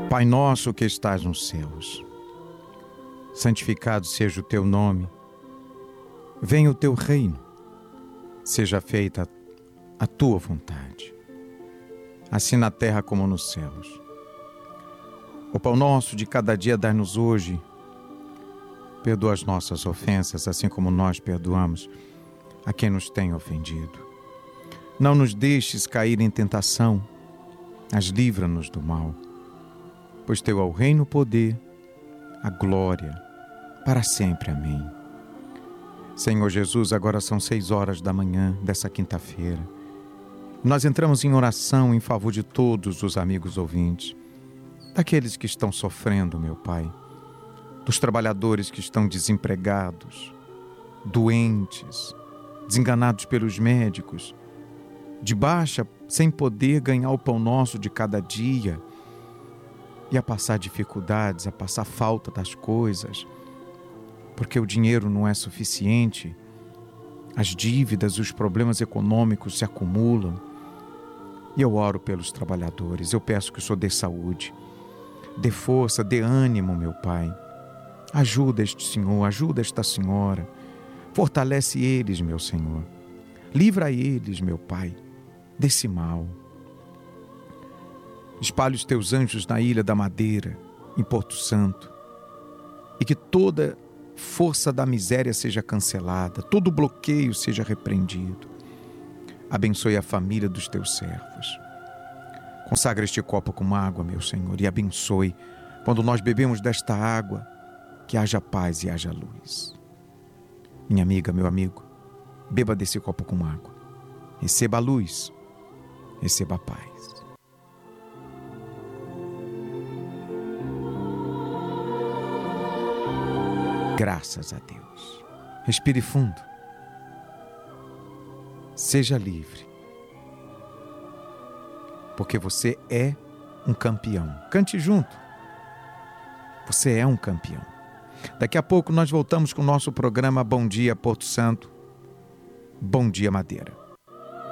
Pai nosso que estás nos céus, santificado seja o teu nome. Venha o teu reino, seja feita a tua vontade, assim na terra como nos céus. O pão nosso de cada dia dai-nos hoje. Perdoa as nossas ofensas, assim como nós perdoamos a quem nos tem ofendido. Não nos deixes cair em tentação, mas livra-nos do mal. Pois teu é o reino, o poder, a glória, para sempre. Amém. Senhor Jesus, agora são 6 horas da manhã dessa quinta-feira. Nós entramos em oração em favor de todos os amigos ouvintes, daqueles que estão sofrendo, meu Pai, dos trabalhadores que estão desempregados, doentes, desenganados pelos médicos, de baixa, sem poder ganhar o pão nosso de cada dia, e a passar dificuldades, a passar falta das coisas, porque o dinheiro não é suficiente, as dívidas, os problemas econômicos se acumulam. E eu oro pelos trabalhadores, eu peço que o Senhor dê saúde, dê força, dê ânimo, meu Pai. Ajuda este senhor, ajuda esta senhora, fortalece eles, meu Senhor. Livra eles, meu Pai, desse mal. Espalhe os teus anjos na Ilha da Madeira, em Porto Santo, e que toda força da miséria seja cancelada, todo bloqueio seja repreendido. Abençoe a família dos teus servos. Consagra este copo com água, meu Senhor, e abençoe, quando nós bebemos desta água, que haja paz e haja luz. Minha amiga, meu amigo, beba desse copo com água. Receba a luz, receba a paz. Graças a Deus. Respire fundo. Seja livre. Porque você é um campeão. Cante junto. Você é um campeão. Daqui a pouco nós voltamos com o nosso programa Bom Dia Porto Santo. Bom Dia Madeira.